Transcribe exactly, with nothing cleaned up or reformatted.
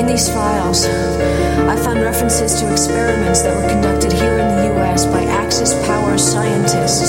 In these files, I found references to experiments that were conducted here in the U S by Axis Power scientists